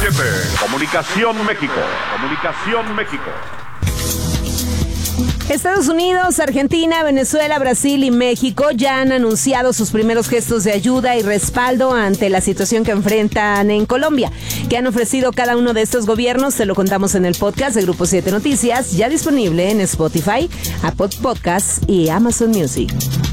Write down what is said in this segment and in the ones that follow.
HP. Comunicación México. Comunicación México. Estados Unidos, Argentina, Venezuela, Brasil y México ya han anunciado sus primeros gestos de ayuda y respaldo ante la situación que enfrentan en Colombia. ¿Qué han ofrecido cada uno de estos gobiernos? Te lo contamos en el podcast de Grupo 7 Noticias, ya disponible en Spotify, Apple Podcasts y Amazon Music.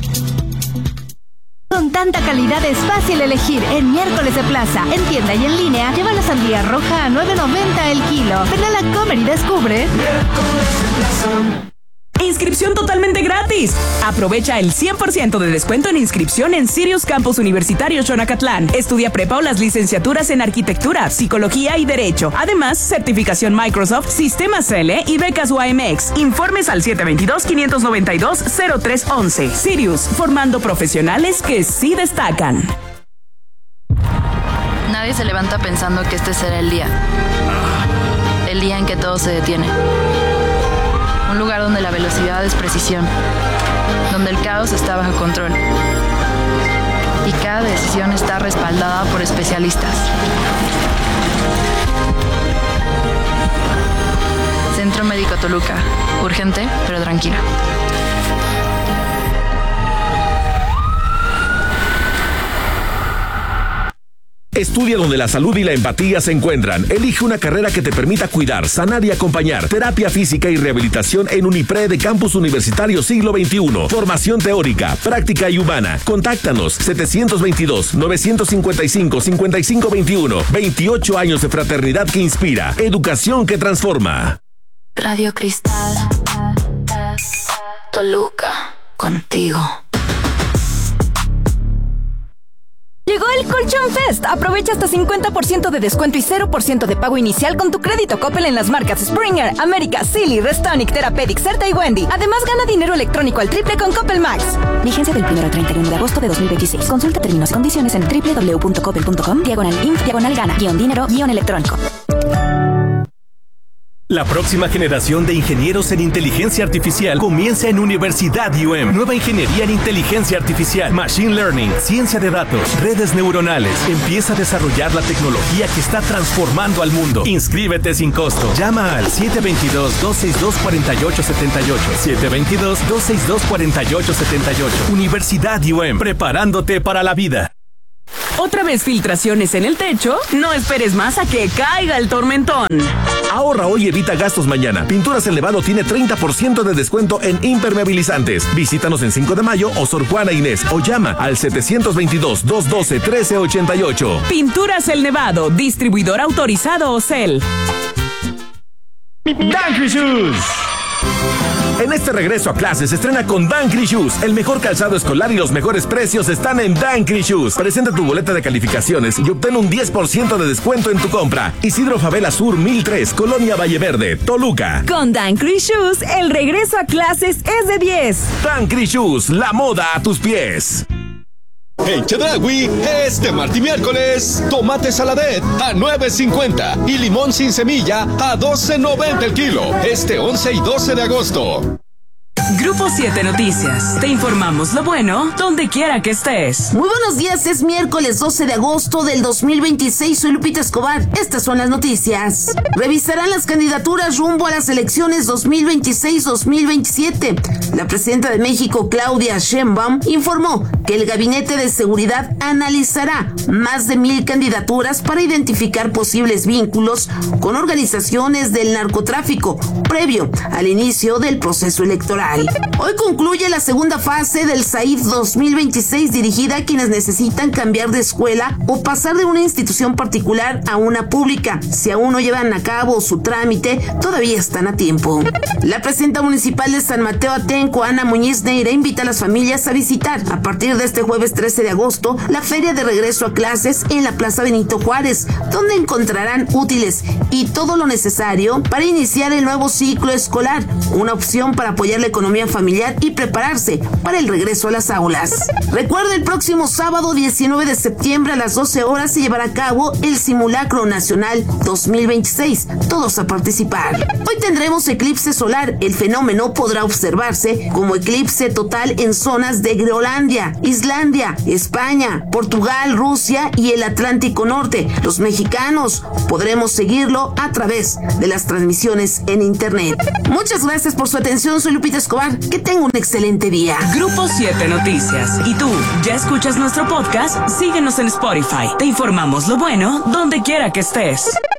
Con tanta calidad es fácil elegir en Miércoles de Plaza. En tienda y en línea, lleva la sandía roja a $9.90 el kilo. Ven a la Comer y descubre Miércoles de Plaza. Inscripción totalmente gratis. Aprovecha el 100% de descuento en inscripción en Sirius Campus Universitario Xonacatlán. Estudia prepa o las licenciaturas en Arquitectura, Psicología y Derecho. Además, certificación Microsoft, Sistemas L y becas UAMX. Informes al 722-592-0311. Sirius, formando profesionales que sí destacan. Nadie se levanta pensando que este será el día. El día en que todo se detiene. Un lugar donde la velocidad es precisión, donde el caos está bajo control y cada decisión está respaldada por especialistas. Centro Médico Toluca, urgente pero tranquilo. Estudia donde la salud y la empatía se encuentran. Elige una carrera que te permita cuidar, sanar y acompañar. Terapia física y rehabilitación en Unipre de Campus Universitario Siglo XXI. Formación teórica, práctica y humana. Contáctanos 722-955-5521. 28 años de fraternidad que inspira. Educación que transforma. Radio Cristal, Toluca, contigo. Llegó el Colchón Fest. Aprovecha hasta 50% de descuento y 0% de pago inicial con tu crédito Coppel en las marcas Springer, América, Silly, Restonic, Therapeutic, Certa y Wendy. Además, gana dinero electrónico al triple con Coppel Max. Vigencia del 1 al 31 de agosto de 2026. Consulta términos y condiciones en www.coppel.com/inf/gana-dinero-electrónico. La próxima generación de ingenieros en inteligencia artificial comienza en Universidad UM. Nueva ingeniería en inteligencia artificial, machine learning, ciencia de datos, redes neuronales. Empieza a desarrollar la tecnología que está transformando al mundo. Inscríbete sin costo. Llama al 722-262-4878. 722-262-4878. Universidad UM. Preparándote para la vida. ¿Otra vez filtraciones en el techo? No esperes más a que caiga el tormentón. Ahorra hoy y evita gastos mañana. Pinturas El Nevado tiene 30% de descuento en impermeabilizantes. Visítanos en 5 de Mayo o Sor Juana Inés o llama al 722-212-1388. Pinturas El Nevado, distribuidor autorizado Ocel. Dankri Shoes. En este regreso a clases se estrena con Dankri Shoes. El mejor calzado escolar y los mejores precios están en Dankri Shoes. Presenta tu boleta de calificaciones y obtén un 10% de descuento en tu compra. Isidro Favela Sur 1003, Colonia Valle Verde, Toluca. Con Dankri Shoes, el regreso a clases es de 10. Dankri Shoes, la moda a tus pies. En Chedraui, este martes y miércoles, tomate saladet a $9.50 y limón sin semilla a $12.90 el kilo. Este 11 y 12 de agosto. Grupo 7 Noticias. Te informamos lo bueno donde quiera que estés. Muy buenos días, es miércoles 12 de agosto del 2026. Soy Lupita Escobar. Estas son las noticias. Revisarán las candidaturas rumbo a las elecciones 2026-2027. La presidenta de México, Claudia Sheinbaum, informó que el Gabinete de Seguridad analizará más de 1,000 candidaturas para identificar posibles vínculos con organizaciones del narcotráfico previo al inicio del proceso electoral. Hoy concluye la segunda fase del SAID 2026 dirigida a quienes necesitan cambiar de escuela o pasar de una institución particular a una pública. Si aún no llevan a cabo su trámite, todavía están a tiempo. La presidenta municipal de San Mateo Atenco, Ana Muñiz Neira, invita a las familias a visitar a partir de este jueves 13 de agosto la feria de regreso a clases en la Plaza Benito Juárez, donde encontrarán útiles y todo lo necesario para iniciar el nuevo ciclo escolar, una opción para apoyar la economía economía familiar y prepararse para el regreso a las aulas. Recuerda, el próximo sábado 19 de septiembre a las 12 horas se llevará a cabo el Simulacro Nacional 2026. Todos a participar. Hoy tendremos eclipse solar. El fenómeno podrá observarse como eclipse total en zonas de Groenlandia, Islandia, España, Portugal, Rusia y el Atlántico Norte. Los mexicanos podremos seguirlo a través de las transmisiones en internet. Muchas gracias por su atención. Soy Lupita Escobar. Que tenga un excelente día. Grupo 7 Noticias. ¿Y tú, ya escuchas nuestro podcast? Síguenos en Spotify. Te informamos lo bueno donde quiera que estés.